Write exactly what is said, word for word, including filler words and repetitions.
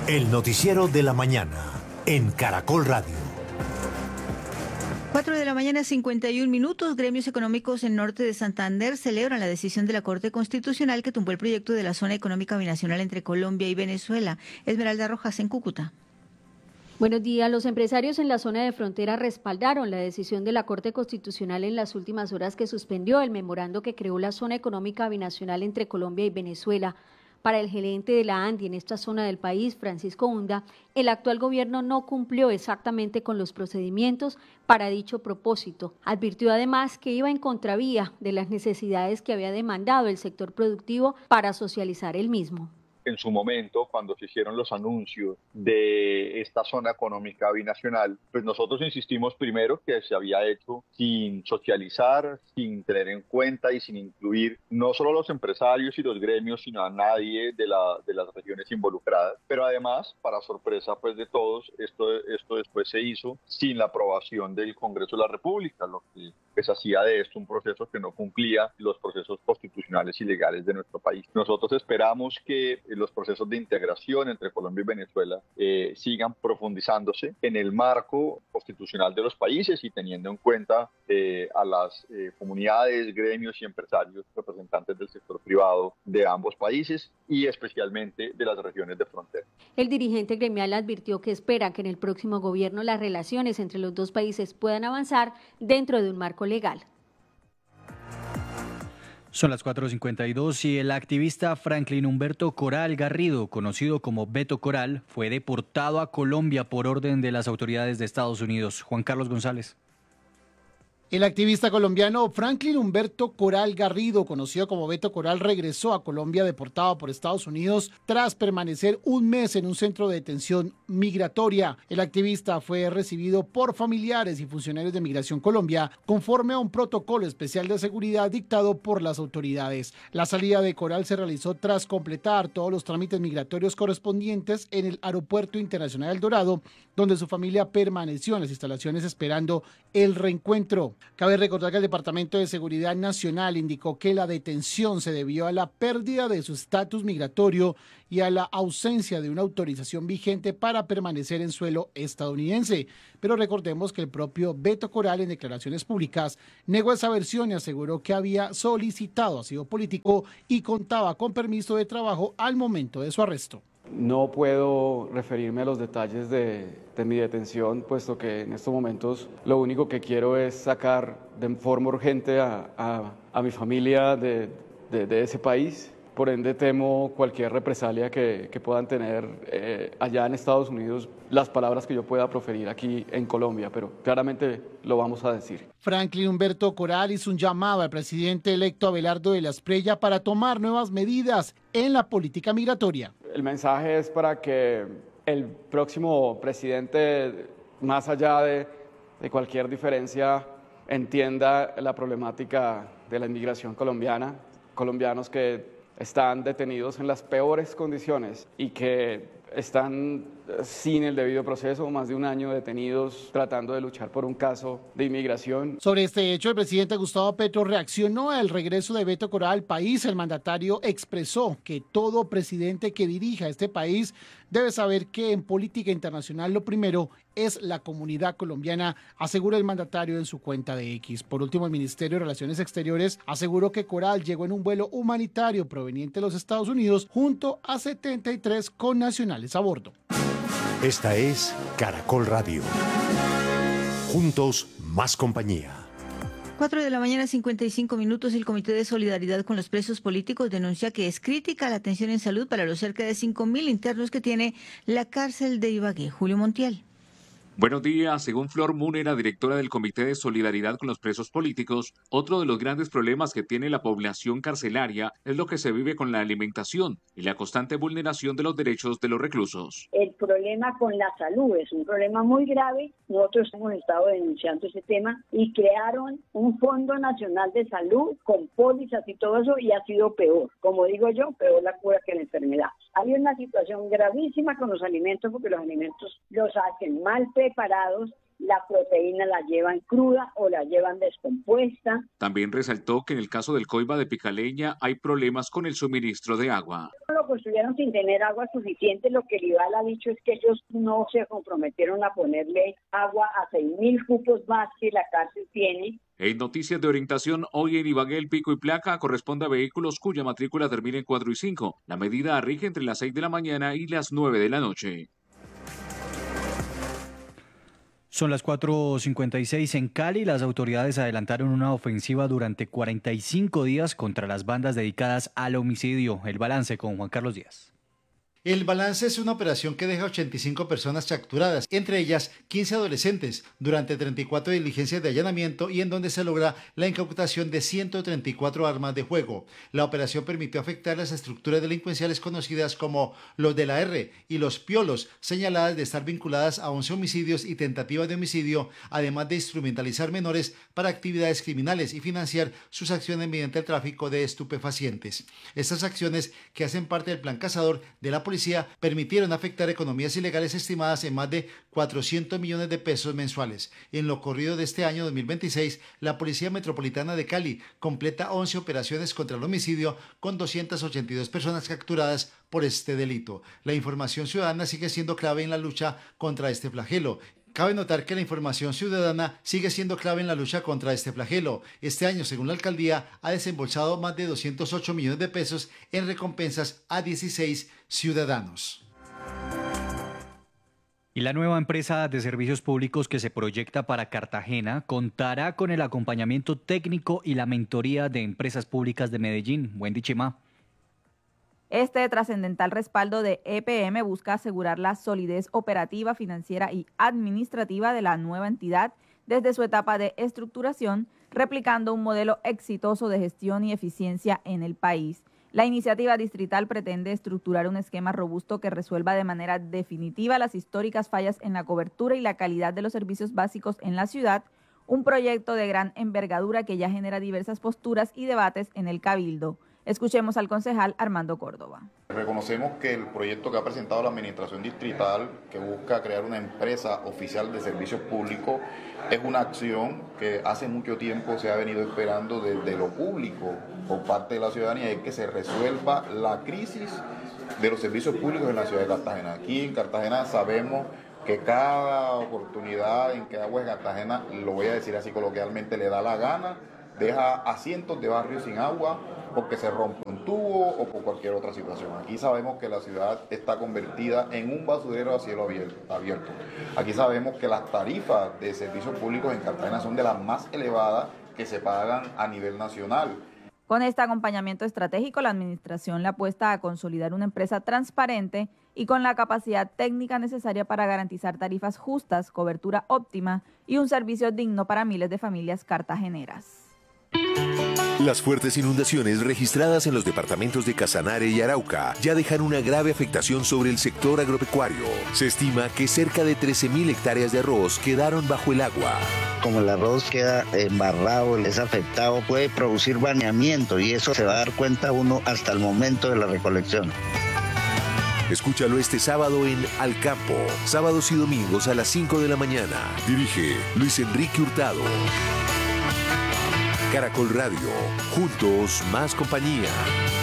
El noticiero de la mañana en Caracol Radio. cuatro de la mañana, cincuenta y un minutos. Gremios económicos en Norte de Santander celebran la decisión de la Corte Constitucional que tumbó el proyecto de la zona económica binacional entre Colombia y Venezuela. Esmeralda Rojas, en Cúcuta. Buenos días. Los empresarios en la zona de frontera respaldaron la decisión de la Corte Constitucional en las últimas horas que suspendió el memorando que creó la zona económica binacional entre Colombia y Venezuela. Para el gerente de la ANDI en esta zona del país, Francisco Hunda, el actual gobierno no cumplió exactamente con los procedimientos para dicho propósito. Advirtió además que iba en contravía de las necesidades que había demandado el sector productivo para socializar el mismo. En su momento, cuando se hicieron los anuncios de esta zona económica binacional, pues nosotros insistimos primero que se había hecho sin socializar, sin tener en cuenta y sin incluir no solo a los empresarios y los gremios, sino a nadie de, la, de las regiones involucradas. Pero además, para sorpresa pues de todos, esto, esto después se hizo sin la aprobación del Congreso de la República, lo que pues hacía de esto un proceso que no cumplía los procesos constitucionales y legales de nuestro país. Nosotros esperamos que los procesos de integración entre Colombia y Venezuela eh, sigan profundizándose en el marco constitucional de los países y teniendo en cuenta eh, a las eh, comunidades, gremios y empresarios representantes del sector privado de ambos países y especialmente de las regiones de frontera. El dirigente gremial advirtió que espera que en el próximo gobierno las relaciones entre los dos países puedan avanzar dentro de un marco legal. Son las cuatro cincuenta y dos y el activista Franklin Humberto Coral Garrido, conocido como Beto Coral, fue deportado a Colombia por orden de las autoridades de Estados Unidos. Juan Carlos González. El activista colombiano Franklin Humberto Coral Garrido, conocido como Beto Coral, regresó a Colombia deportado por Estados Unidos tras permanecer un mes en un centro de detención migratoria. El activista fue recibido por familiares y funcionarios de Migración Colombia conforme a un protocolo especial de seguridad dictado por las autoridades. La salida de Coral se realizó tras completar todos los trámites migratorios correspondientes en el Aeropuerto Internacional El Dorado, donde su familia permaneció en las instalaciones esperando el reencuentro. Cabe recordar que el Departamento de Seguridad Nacional indicó que la detención se debió a la pérdida de su estatus migratorio y a la ausencia de una autorización vigente para permanecer en suelo estadounidense. Pero recordemos que el propio Beto Coral, en declaraciones públicas, negó esa versión y aseguró que había solicitado asilo político y contaba con permiso de trabajo al momento de su arresto. No puedo referirme a los detalles de, de mi detención, puesto que en estos momentos lo único que quiero es sacar de forma urgente a, a, a mi familia de, de, de ese país. Por ende, temo cualquier represalia que, que puedan tener eh, allá en Estados Unidos, las palabras que yo pueda proferir aquí en Colombia, pero claramente lo vamos a decir. Franklin Humberto Coral hizo un llamado al presidente electo Abelardo de la Espriella para tomar nuevas medidas en la política migratoria. El mensaje es para que el próximo presidente, más allá de, de cualquier diferencia, entienda la problemática de la inmigración colombiana, colombianos que están detenidos en las peores condiciones y que están sin el debido proceso, más de un año detenidos tratando de luchar por un caso de inmigración. Sobre este hecho, el presidente Gustavo Petro reaccionó al regreso de Beto Coral al país. El mandatario expresó que todo presidente que dirija este país debe saber que en política internacional lo primero es la comunidad colombiana, aseguró el mandatario en su cuenta de X. Por último, el Ministerio de Relaciones Exteriores aseguró que Coral llegó en un vuelo humanitario proveniente de los Estados Unidos junto a setenta y tres connacionales a bordo. Esta es Caracol Radio. Juntos, más compañía. cuatro de la mañana, cincuenta y cinco minutos. El Comité de Solidaridad con los Presos Políticos denuncia que es crítica la atención en salud para los cerca de cinco mil internos que tiene la cárcel de Ibagué. Julio Montiel. Buenos días. Según Flor Múnera, directora del Comité de Solidaridad con los Presos Políticos, otro de los grandes problemas que tiene la población carcelaria es lo que se vive con la alimentación y la constante vulneración de los derechos de los reclusos. El problema con la salud es un problema muy grave. Nosotros hemos estado denunciando ese tema y crearon un Fondo Nacional de Salud con pólizas y todo eso y ha sido peor. Como digo yo, peor la cura que la enfermedad. Hay una situación gravísima con los alimentos porque los alimentos los hacen mal preparados, la proteína la llevan cruda o la llevan descompuesta. También resaltó que en el caso del Coiba de Picaleña hay problemas con el suministro de agua. Lo construyeron sin tener agua suficiente. Lo que el IVAL ha dicho es que ellos no se comprometieron a ponerle agua a seis mil cupos más que la cárcel tiene. En noticias de orientación, hoy en Ibagué el pico y placa corresponde a vehículos cuya matrícula termina en cuatro y cinco. La medida rige entre las seis de la mañana y las nueve de la noche. Son las cuatro cincuenta y seis en Cali. Las autoridades adelantaron una ofensiva durante cuarenta y cinco días contra las bandas dedicadas al homicidio. El balance con Juan Carlos Díaz. El balance es una operación que deja ochenta y cinco personas capturadas, entre ellas quince adolescentes, durante treinta y cuatro diligencias de allanamiento y en donde se logra la incautación de ciento treinta y cuatro armas de fuego. La operación permitió afectar las estructuras delincuenciales conocidas como los de la R y los Piolos, señaladas de estar vinculadas a once homicidios y tentativas de homicidio, además de instrumentalizar menores para actividades criminales y financiar sus acciones mediante el tráfico de estupefacientes. Estas acciones, que hacen parte del plan cazador de la policía, permitieron afectar economías ilegales estimadas en más de cuatrocientos millones de pesos mensuales. En lo corrido de este año dos mil veintiséis, la Policía Metropolitana de Cali completa once operaciones contra el homicidio con doscientas ochenta y dos personas capturadas por este delito. La información ciudadana sigue siendo clave en la lucha contra este flagelo. Cabe notar que la información ciudadana sigue siendo clave en la lucha contra este flagelo. Este año, según la alcaldía, ha desembolsado más de doscientos ocho millones de pesos en recompensas a dieciséis ciudadanos. Y la nueva empresa de servicios públicos que se proyecta para Cartagena contará con el acompañamiento técnico y la mentoría de empresas públicas de Medellín. Wendy Chimá. Este trascendental respaldo de E P M busca asegurar la solidez operativa, financiera y administrativa de la nueva entidad desde su etapa de estructuración, replicando un modelo exitoso de gestión y eficiencia en el país. La iniciativa distrital pretende estructurar un esquema robusto que resuelva de manera definitiva las históricas fallas en la cobertura y la calidad de los servicios básicos en la ciudad, un proyecto de gran envergadura que ya genera diversas posturas y debates en el Cabildo. Escuchemos al concejal Armando Córdoba. Reconocemos que el proyecto que ha presentado la Administración Distrital, que busca crear una empresa oficial de servicios públicos, es una acción que hace mucho tiempo se ha venido esperando desde lo público por parte de la ciudadanía, y es que se resuelva la crisis de los servicios públicos en la ciudad de Cartagena. Aquí en Cartagena sabemos que cada oportunidad en que Agua de Cartagena, lo voy a decir así coloquialmente, le da la gana, deja a cientos de barrios sin agua porque se rompe un tubo o por cualquier otra situación. Aquí sabemos que la ciudad está convertida en un basurero a cielo abierto. Aquí sabemos que las tarifas de servicios públicos en Cartagena son de las más elevadas que se pagan a nivel nacional. Con este acompañamiento estratégico, la administración le apuesta a consolidar una empresa transparente y con la capacidad técnica necesaria para garantizar tarifas justas, cobertura óptima y un servicio digno para miles de familias cartageneras. Las fuertes inundaciones registradas en los departamentos de Casanare y Arauca ya dejan una grave afectación sobre el sector agropecuario. Se estima que cerca de trece mil hectáreas de arroz quedaron bajo el agua. Como el arroz queda embarrado, es afectado, puede producir baneamiento y eso se va a dar cuenta uno hasta el momento de la recolección. Escúchalo este sábado en Al Campo, sábados y domingos a las cinco de la mañana. Dirige Luis Enrique Hurtado. Caracol Radio, juntos más compañía.